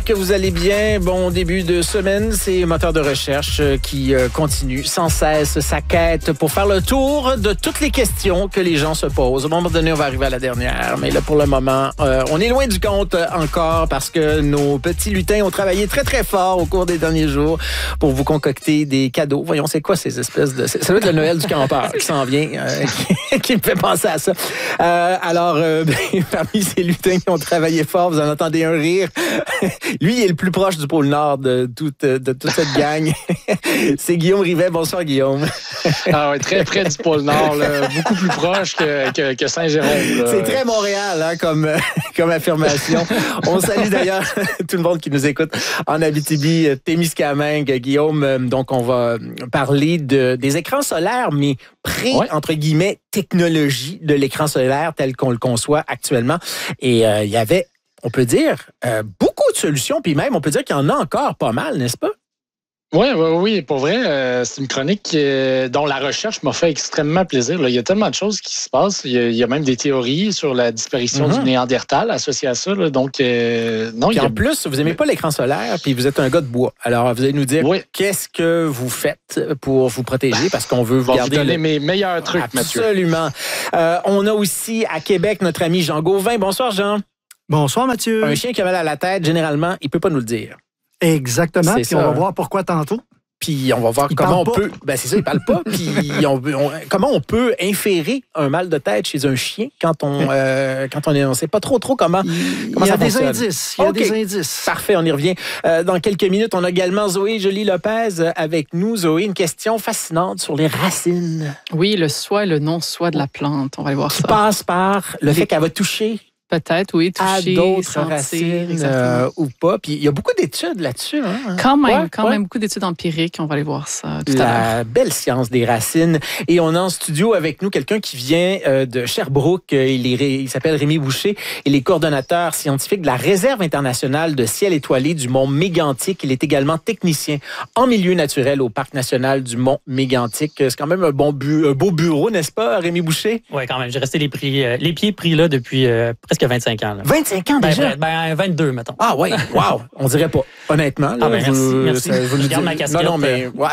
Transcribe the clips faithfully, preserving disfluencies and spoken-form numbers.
que vous allez bien. Bon début de semaine, c'est Moteur de recherche qui continue sans cesse sa quête pour faire le tour de toutes les questions que les gens se posent. À un moment donné, on va arriver à la dernière, mais là, pour le moment, euh, on est loin du compte encore parce que nos petits lutins ont travaillé très, très fort au cours des derniers jours pour vous concocter des cadeaux. Voyons, c'est quoi ces espèces de... Ça doit être le Noël du campeur qui s'en vient, euh, qui, qui me fait penser à ça. Euh, alors, euh, ben, parmi ces lutins qui ont travaillé fort, vous en entendez un rire. Lui, il est le plus proche du pôle Nord de toute, de toute cette gang. C'est Guillaume Rivet. Bonsoir, Guillaume. Ah oui, très près du pôle Nord, là. Beaucoup plus proche que, que, que Saint-Jérôme. Là. C'est très Montréal hein, comme, comme affirmation. On salue d'ailleurs tout le monde qui nous écoute en Abitibi, Témiscamingue, Guillaume. Donc, on va parler de, des écrans solaires, mais pré, ouais. entre guillemets, technologie de l'écran solaire tel qu'on le conçoit actuellement. Et euh, il y avait, on peut dire, euh, beaucoup de solutions, puis même, on peut dire qu'il y en a encore pas mal, n'est-ce pas? Oui, oui, oui. Pour vrai, euh, c'est une chronique euh, dont la recherche m'a fait extrêmement plaisir. Là. Il y a tellement de choses qui se passent. Il y a, il y a même des théories sur la disparition mm-hmm. du Néandertal associées à ça. Là. Donc, euh, non. Puis il y a... en plus, vous n'aimez pas l'écran solaire, puis vous êtes un gars de bois. Alors, vous allez nous dire oui. qu'est-ce que vous faites pour vous protéger, parce qu'on veut vous bon, garder... Vous donner le... mes meilleurs trucs, Absolument. Mathieu. Euh, on a aussi à Québec notre ami Jean Gauvin. Bonsoir, Jean. Bonsoir, Mathieu. Un chien qui a mal à la tête, généralement, il ne peut pas nous le dire. Exactement. Puis on va voir pourquoi tantôt. Puis on va voir il comment on pas. peut... Ben c'est ça, il parle pas. Puis on, on, comment on peut inférer un mal de tête chez un chien quand on euh, quand on est... On sait pas trop trop comment, il, comment il y ça a fonctionne. des indices. Il y a okay. des indices. Parfait, on y revient. Euh, dans quelques minutes, on a également Zoé Joly-Lopez avec nous. Zoé, une question fascinante sur les racines. Oui, le soi et le non-soi de la plante. On va aller voir Qui ça. passe par le les... fait qu'elle va toucher... Peut-être, oui, toucher, à d'autres sentir, racines euh, ou pas. Puis il y a beaucoup d'études là-dessus. Hein? Quand même, ouais, quand ouais. même beaucoup d'études empiriques. On va aller voir ça tout La à l'heure. La belle science des racines. Et on a en studio avec nous quelqu'un qui vient euh, de Sherbrooke. Il, est, il s'appelle Rémi Boucher. Il est coordonnateur scientifique de la Réserve internationale de ciel étoilé du Mont Mégantic. Il est également technicien en milieu naturel au Parc national du Mont Mégantic. C'est quand même un, bon bu- un beau bureau, n'est-ce pas, Rémi Boucher? Oui, quand même. J'ai resté les, prix, euh, les pieds pris là depuis euh, presque vingt-cinq ans. Là. vingt-cinq ans déjà? Ben, ben, vingt-deux, mettons. Ah oui, wow! On dirait pas, honnêtement. Là, ah ben, merci, vous, merci. Ça, vous je nous garde dites... ma casquette. Non, non, mais... Ouais.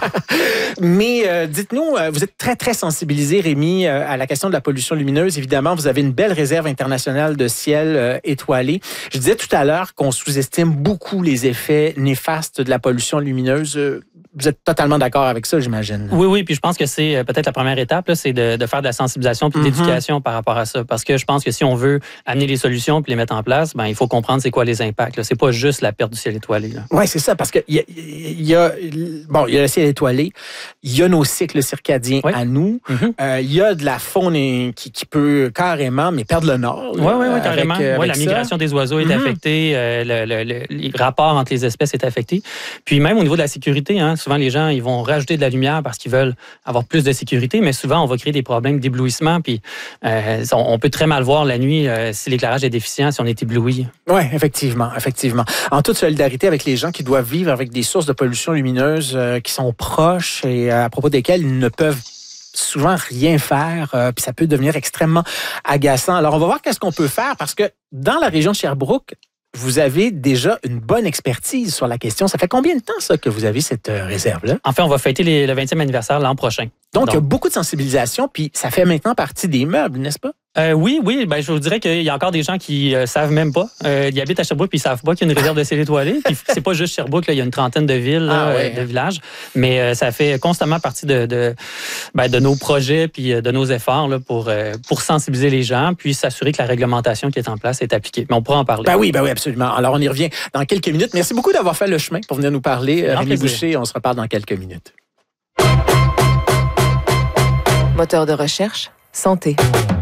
mais euh, dites-nous, euh, vous êtes très, très sensibilisé, Rémi, euh, à la question de la pollution lumineuse. Évidemment, vous avez une belle réserve internationale de ciel euh, étoilé. Je disais tout à l'heure qu'on sous-estime beaucoup les effets néfastes de la pollution lumineuse. Euh, Vous êtes totalement d'accord avec ça, j'imagine. Oui, oui, puis je pense que c'est peut-être la première étape, là, c'est de, de faire de la sensibilisation puis de l'éducation mm-hmm. par rapport à ça. Parce que je pense que si on veut amener les solutions puis les mettre en place, ben il faut comprendre c'est quoi les impacts. Là. C'est pas juste la perte du ciel étoilé. Oui, c'est ça, parce qu'il y a, y a, bon, il y a le ciel étoilé, il y a nos cycles circadiens oui. à nous, il mm-hmm. euh, y a de la faune qui, qui peut carrément, mais perdre le nord. Oui, oui, oui, carrément. Avec, ouais, avec la migration ça. des oiseaux est mm-hmm. affectée, euh, le, le, le, les rapports entre les espèces est affecté. Puis même au niveau de la sécurité, hein, souvent les gens ils vont rajouter de la lumière parce qu'ils veulent avoir plus de sécurité, mais souvent on va créer des problèmes d'éblouissement. Puis euh, on peut très mal voir la nuit euh, si l'éclairage est déficient, si on est ébloui. Oui, effectivement, effectivement. En toute solidarité avec les gens qui doivent vivre avec des sources de pollution lumineuse euh, qui sont proches et euh, à propos desquelles ils ne peuvent souvent rien faire, euh, puis ça peut devenir extrêmement agaçant. Alors on va voir qu'est-ce qu'on peut faire parce que dans la région de Sherbrooke, vous avez déjà une bonne expertise sur la question. Ça fait combien de temps, ça, que vous avez cette euh, réserve-là? En fait, on va fêter les, le vingtième anniversaire l'an prochain. Donc, Donc, il y a beaucoup de sensibilisation, puis ça fait maintenant partie des meubles, n'est-ce pas? Euh, oui, oui. Ben, je vous dirais qu'il y a encore des gens qui euh, savent même pas. Euh, ils habitent à Sherbrooke puis ils savent pas qu'il y a une réserve de ciel étoilé. Puis c'est pas juste Sherbrooke, là, il y a une trentaine de villes, là, ah, ouais. de villages. Mais euh, ça fait constamment partie de de, ben, de nos projets puis de nos efforts là, pour euh, pour sensibiliser les gens puis s'assurer que la réglementation qui est en place est appliquée. Mais on pourra en parler. Ben oui, ben oui, absolument. Alors on y revient dans quelques minutes. Merci beaucoup d'avoir fait le chemin pour venir nous parler, Rémi Boucher. On se reparle dans quelques minutes. Moteur de recherche, santé.